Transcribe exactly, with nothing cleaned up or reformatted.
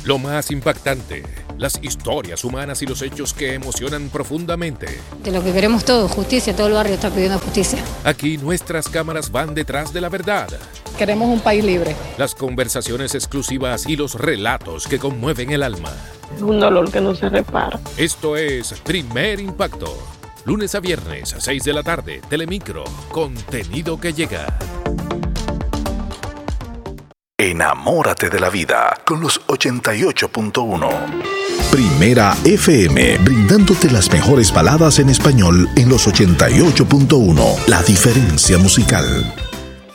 Lo más impactante, las historias humanas y los hechos que emocionan profundamente. De lo que queremos todos, justicia, todo el barrio está pidiendo justicia. Aquí nuestras cámaras van detrás de la verdad. Queremos un país libre. Las conversaciones exclusivas y los relatos que conmueven el alma. Es un dolor que no se repara. Esto es Primer Impacto. Lunes a viernes a seis de la tarde, Telemicro, contenido que llega. Enamórate de la vida con los ochenta y ocho punto uno. Primera F M, brindándote las mejores baladas en español en los ochenta y ocho punto uno. La diferencia musical.